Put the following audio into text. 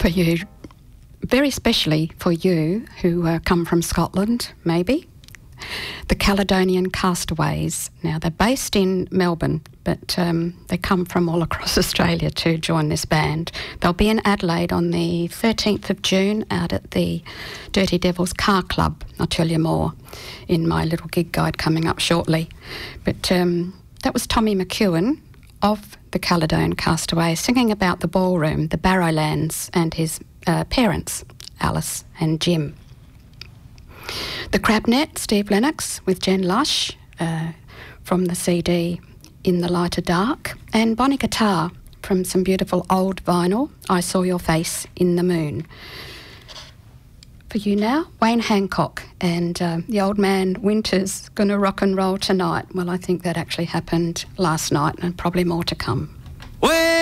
For you, very specially for you who come from Scotland, maybe. The Caledonian Castaways. Now, they're based in Melbourne, but they come from all across Australia to join this band. They'll be in Adelaide on the 13th of June out at the Dirty Devils Car Club. I'll tell you more in my little gig guide coming up shortly. But that was Tommy McEwen of the Caledonian Castaways singing about the ballroom, the Barrowlands, and his parents, Alice and Jim. The Crabnet, Steve Lennox with Jen Lush from the CD In the Lighter Dark, and Bonnie Guitar from some beautiful old vinyl, I Saw Your Face in the Moon. For you now, Wayne Hancock and the Old Man Winter's Gonna Rock and Roll Tonight. Well, I think that actually happened last night and probably more to come.